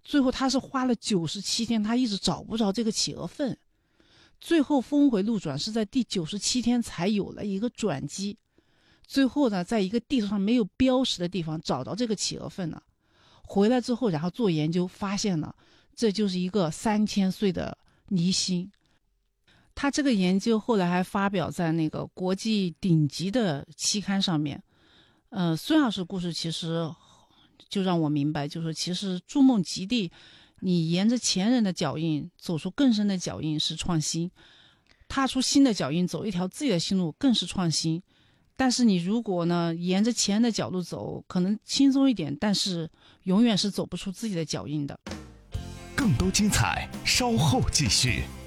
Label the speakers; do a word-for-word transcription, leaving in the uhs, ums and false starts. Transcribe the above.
Speaker 1: 最后他是花了九十七天，他一直找不着这个企鹅粪。最后峰回路转，是在第九十七天才有了一个转机。最后呢，在一个地图上没有标识的地方找到这个企鹅粪了。回来之后，然后做研究，发现了这就是一个三千岁的泥星。他这个研究后来还发表在那个国际顶级的期刊上面。呃，孙老师故事其实就让我明白，就是其实筑梦极地，你沿着前人的脚印走出更深的脚印是创新，踏出新的脚印走一条自己的新路更是创新。但是你如果呢沿着前人的角度走，可能轻松一点，但是永远是走不出自己的脚印的。
Speaker 2: 更多精彩稍后继续。